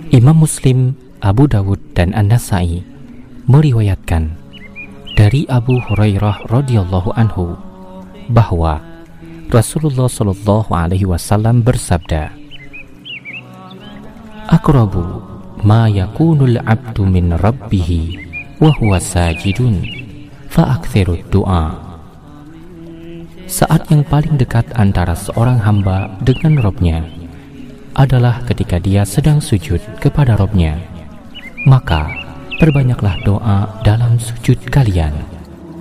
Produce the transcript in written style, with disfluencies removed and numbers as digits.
Imam Muslim, Abu Dawud, dan An-Nasa'i meriwayatkan dari Abu Hurairah radhiyallahu anhu bahwa Rasulullah Shallallahu alaihi wasallam bersabda, "Aqrabu ma yakunul 'abdu min rabbih wa huwa sajidun fa'aktsirud du'a." Saat yang paling dekat antara seorang hamba dengan Robnya adalah ketika dia sedang sujud kepada Robnya. Maka perbanyaklah doa dalam sujud kalian.